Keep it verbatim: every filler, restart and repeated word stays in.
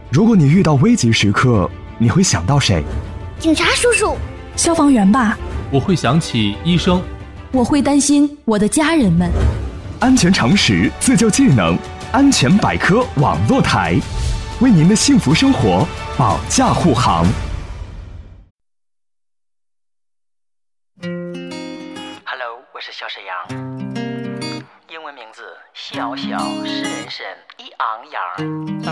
如果你遇到危急时刻，你会想到谁？ 警察叔叔， 消防员吧。 我会想起医生。 我会担心我的家人们。 安全常识，自救技能，安全百科网络台，为您的幸福生活保驾护航。 Hello， 我是小沈阳，英文名字小小是人参一昂扬。